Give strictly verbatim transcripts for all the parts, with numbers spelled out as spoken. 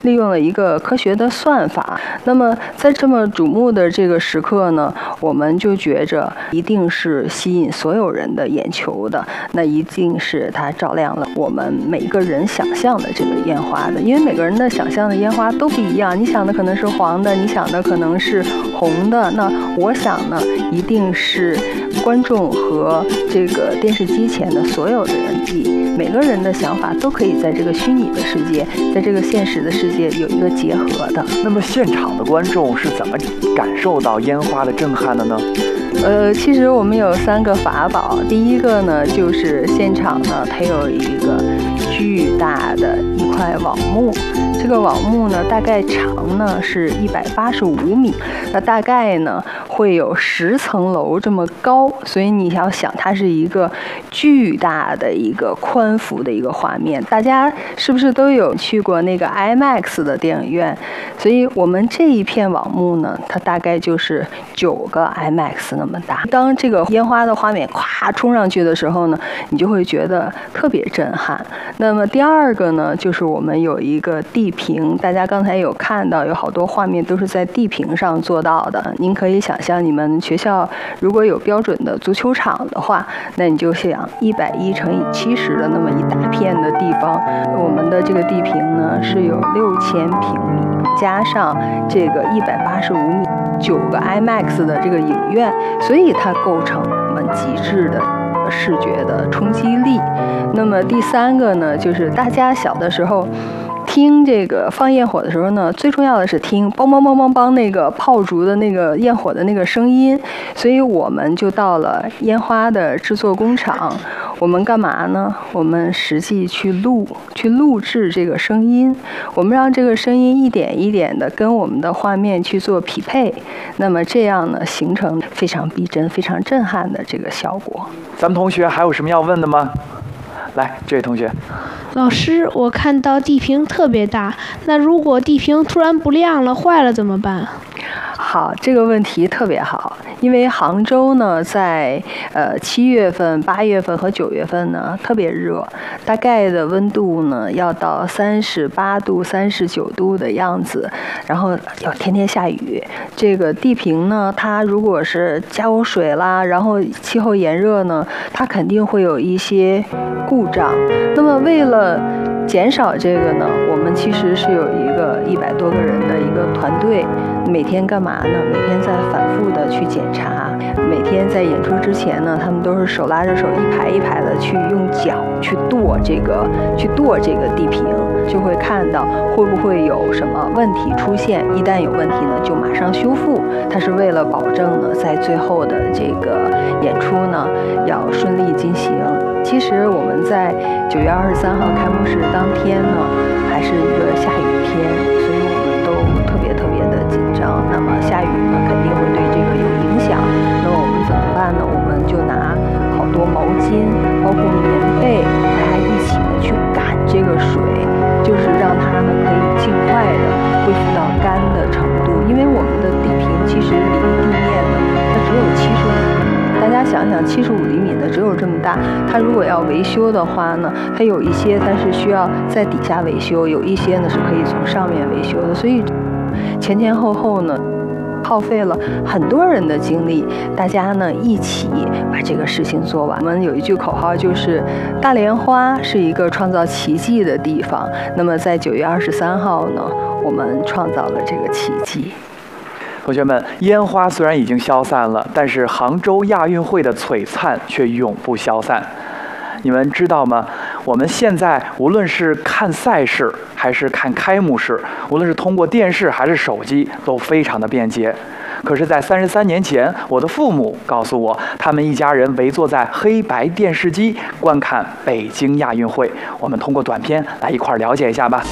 利用了一个科学的算法。那么在这么瞩目的这个时刻呢，我们就觉着一定是吸引所有人的眼球的，那一定是它照亮了我们每个人想象的这个烟花的。因为每个人的想象的烟花都不一样，你想的可能是黄的，你想的可能是红的，那我想呢一定是观众和这个电视机前的所有的人，每个人的想法都可以在这个虚拟的世界，在这个现实的世界有一个结合的。 那么现场的观众是怎么感受到烟花的震撼的呢？ 呃，其实我们有三个法宝。第一个呢，就是现场呢，它有一个巨大的一块网幕。这个网幕呢，大概长呢是一百八十五米，那大概呢会有十层楼这么高，所以你要想，它是一个巨大的一个宽幅的一个画面。大家是不是都有去过那个 IMAX 的电影院？所以我们这一片网幕呢，它大概就是九个 IMAX 那么大。当这个烟花的画面咵冲上去的时候呢，你就会觉得特别震撼。那么第二个呢，就是我们有一个地屏，大家刚才有看到有好多画面都是在地屏上做到的。您可以想象，你们学校如果有标准的足球场的话，那你就想一百一乘以七十的那么一大片的地方，我们的这个地屏呢是有六千平米，加上这个一百八十五米，九个 IMAX 的这个影院，所以它构成我们极致的视觉的冲击力。那么第三个呢，就是大家小的时候听这个放焰火的时候呢，最重要的是听梆梆梆梆梆那个炮竹的那个焰火的那个声音。所以我们就到了烟花的制作工厂，我们干嘛呢？我们实际去录去录制这个声音，我们让这个声音一点一点的跟我们的画面去做匹配，那么这样呢，形成非常逼真非常震撼的这个效果。 咱们同学还有什么要问的吗？来，这位同学。 老师，我看到地屏特别大，那如果地屏突然不亮了、坏了怎么办？ 好，这个问题特别好，因为杭州呢，在呃七月份、八月份和九月份呢特别热，大概的温度呢要到三十八度、三十九度的样子，然后要天天下雨。这个地屏呢，它如果是加有水啦，然后气候炎热呢，它肯定会有一些故障。那么为了减少这个呢，我们其实是有一个一百多个人的一个团队，每天干嘛呢？每天在反复的去检查，每天在演出之前呢，他们都是手拉着手一排一排的去用脚去跺这个去跺这个地屏，就会看到会不会有什么问题出现。一旦有问题呢，就马上修复。它是为了保证呢，在最后的这个演出呢要顺利进行。其实我们在九月二十三号开幕式当天呢，还是一个下雨天，所以我们都特别特别的紧张。那么下雨呢，肯定会对这个有影响。那么我们怎么办呢？我们就拿好多毛巾，包括棉被，大家一起的去赶这个水，就是让它呢可以尽快的恢复到干的程度。因为我们的地屏其实离地面呢，它只有七十五米。大家想想，七十五厘米的只有这么大，它如果要维修的话呢，它有一些它是需要在底下维修，有一些呢是可以从上面维修的，所以前前后后呢耗费了很多人的精力，大家呢一起把这个事情做完。我们有一句口号，就是大莲花是一个创造奇迹的地方。那么在九月二十三号呢，我们创造了这个奇迹。 同学们，烟花虽然已经消散了，但是杭州亚运会的璀璨却永不消散。你们知道吗？我们现在无论是看赛事还是看开幕式，无论是通过电视还是手机，都非常的便捷。可是，在三十三年前，我的父母告诉我，他们一家人围坐在黑白电视机观看北京亚运会。我们通过短片来一块儿了解一下吧。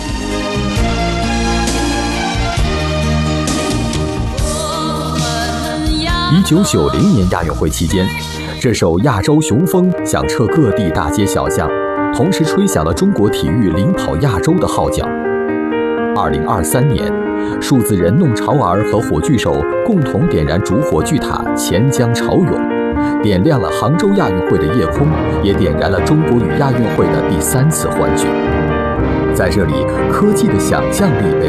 一九九零年亚运会期间，这首《亚洲雄风》响彻各地大街小巷，同时吹响了中国体育领跑亚洲的号角。二零二三年，数字人弄潮儿和火炬手共同点燃烛火炬塔钱江潮涌，点亮了杭州亚运会的夜空，也点燃了中国与亚运会的第三次欢聚。 在这里，科技的想象力被